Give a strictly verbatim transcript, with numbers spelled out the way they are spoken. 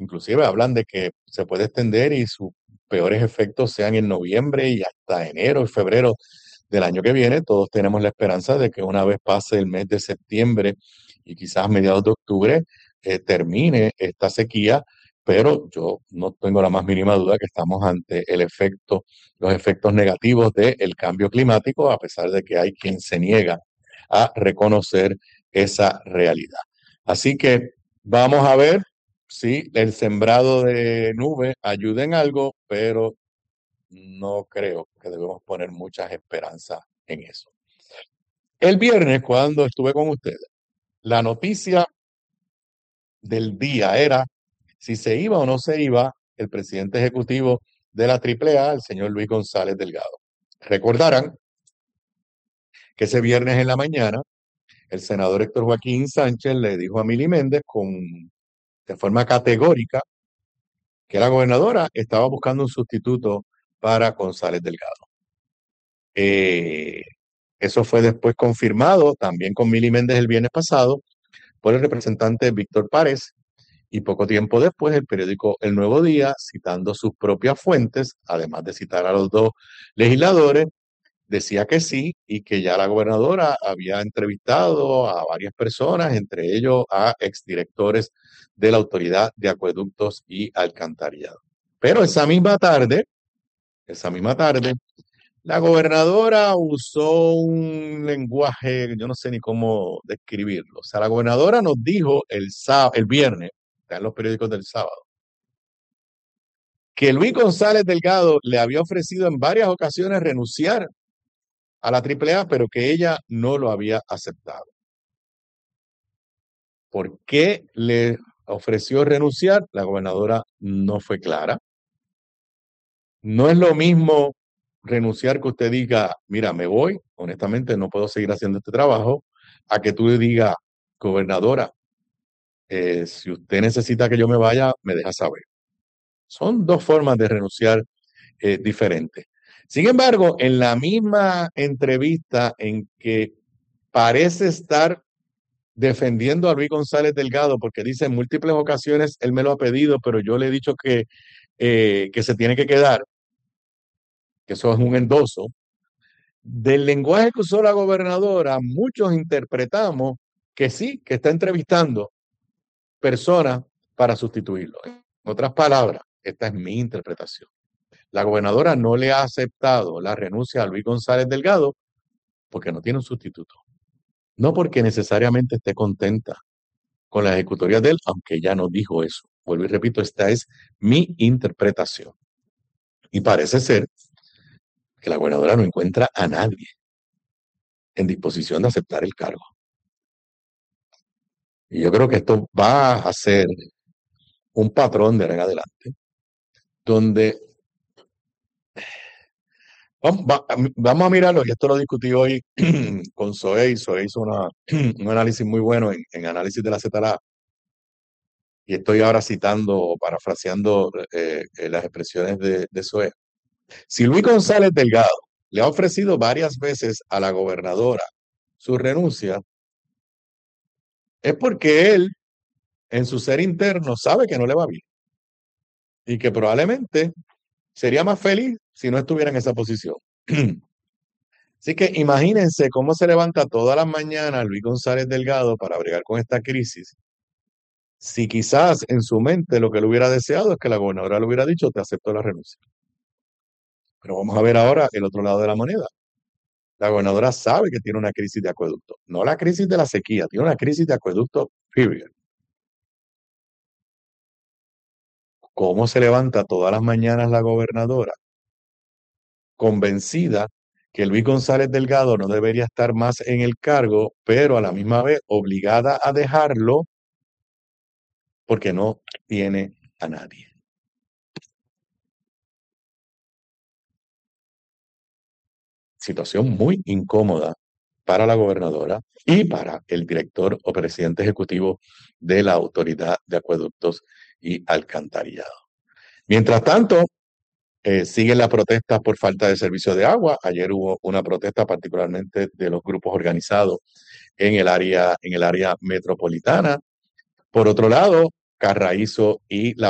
inclusive hablan de que se puede extender y sus peores efectos sean en noviembre y hasta enero y febrero del año que viene. Todos tenemos la esperanza de que una vez pase el mes de septiembre y quizás mediados de octubre, eh, termine esta sequía, pero yo no tengo la más mínima duda que estamos ante el efecto, los efectos negativos del cambio climático, a pesar de que hay quien se niega a reconocer esa realidad. Así que vamos a ver si el sembrado de nube ayuda en algo, pero no creo que debemos poner muchas esperanzas en eso. El viernes, cuando estuve con ustedes, la noticia del día era si se iba o no se iba el presidente ejecutivo de la Triple A, el señor Luis González Delgado. Recordarán que ese viernes en la mañana, el senador Héctor Joaquín Sánchez le dijo a Mili Méndez con, de forma categórica que la gobernadora estaba buscando un sustituto para González Delgado. Eh, eso fue después confirmado también con Mili Méndez el viernes pasado por el representante Víctor Párez, y poco tiempo después el periódico El Nuevo Día, citando sus propias fuentes, además de citar a los dos legisladores, decía que sí y que ya la gobernadora había entrevistado a varias personas, entre ellos a exdirectores de la Autoridad de Acueductos y Alcantarillado. Pero esa misma tarde, esa misma tarde, la gobernadora usó un lenguaje, yo no sé ni cómo describirlo. O sea, la gobernadora nos dijo el, sábado, el viernes, está en los periódicos del sábado, que Luis González Delgado le había ofrecido en varias ocasiones renunciar a la Triple A, pero que ella no lo había aceptado. ¿Por qué le ofreció renunciar? La gobernadora no fue clara. No es lo mismo renunciar que usted diga, mira, me voy, honestamente no puedo seguir haciendo este trabajo, a que tú le digas, gobernadora, eh, si usted necesita que yo me vaya, me deja saber. Son dos formas de renunciar eh, diferentes. Sin embargo, en la misma entrevista en que parece estar defendiendo a Luis González Delgado, porque dice en múltiples ocasiones, él me lo ha pedido, pero yo le he dicho que, eh, que se tiene que quedar, que eso es un endoso. Del lenguaje que usó la gobernadora, muchos interpretamos que sí, que está entrevistando personas para sustituirlo. En otras palabras, esta es mi interpretación. La gobernadora no le ha aceptado la renuncia a Luis González Delgado porque no tiene un sustituto. No porque necesariamente esté contenta con la ejecutoria de él, aunque ella no dijo eso. Vuelvo y repito, esta es mi interpretación. Y parece ser que la gobernadora no encuentra a nadie en disposición de aceptar el cargo. Y yo creo que esto va a ser un patrón de ahora en adelante, donde vamos, va- vamos a mirarlo, y esto lo discutí hoy con Zoe, y Zoe hizo una, un análisis muy bueno en, en análisis de la Z L A, y estoy ahora citando o parafraseando eh, eh, las expresiones de, de Zoe. Si Luis González Delgado le ha ofrecido varias veces a la gobernadora su renuncia, es porque él, en su ser interno, sabe que no le va bien y que probablemente sería más feliz si no estuviera en esa posición. Así que imagínense cómo se levanta todas las mañanas Luis González Delgado para bregar con esta crisis. Si quizás en su mente lo que le hubiera deseado es que la gobernadora le hubiera dicho, te acepto la renuncia. Pero vamos a ver ahora el otro lado de la moneda. La gobernadora sabe que tiene una crisis de acueducto, no la crisis de la sequía, tiene una crisis de acueducto, period. ¿Cómo se levanta todas las mañanas la gobernadora? Convencida que Luis González Delgado no debería estar más en el cargo, pero a la misma vez obligada a dejarlo porque no tiene a nadie. Situación muy incómoda para la gobernadora y para el director o presidente ejecutivo de la Autoridad de Acueductos y Alcantarillado. Mientras tanto, eh, siguen las protestas por falta de servicio de agua. Ayer hubo una protesta particularmente de los grupos organizados en el área, en el área metropolitana. Por otro lado, Carraízo y la